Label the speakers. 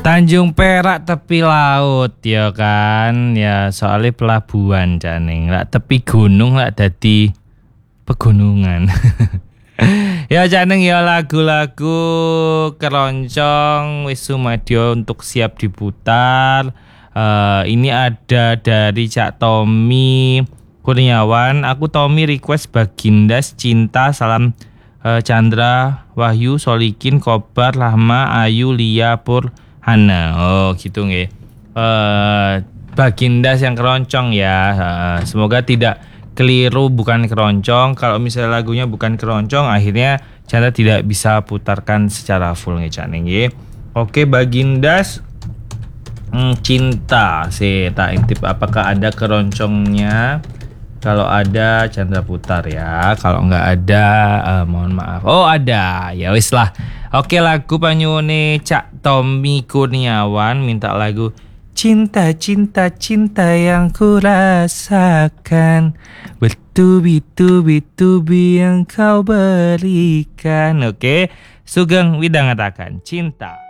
Speaker 1: Tanjung Perak tepi laut ya kan. Ya soalnya pelabuhan Caning. Lah tepi gunung lah dadi pegunungan. Ya Caning ya lagu-lagu keroncong wis sumadyo untuk siap diputar. Ini ada dari Cak Tommy Kurniawan. Aku Tommy request Bagindas Cinta salam Chandra Wahyu Solikin Kobar Rahma Ayu Lia Pur Hana. Oh gitu nggih. Bagindas yang keroncong ya. Semoga tidak keliru bukan keroncong. Kalau misalnya lagunya bukan keroncong akhirnya Chandra tidak bisa putarkan secara full nggih Caning nggih. Oke Bagindas Cinta sih tak intip apakah ada keroncongnya. Kalau ada Chandra putar ya. Kalau nggak ada mohon maaf. Oh ada ya wis lah. Oke lagu panyuwune Cak Tommy Kurniawan minta lagu Cinta cinta cinta yang ku rasakan bertubi-tubi yang kau berikan. Oke Sugeng Widang ngatakan cinta.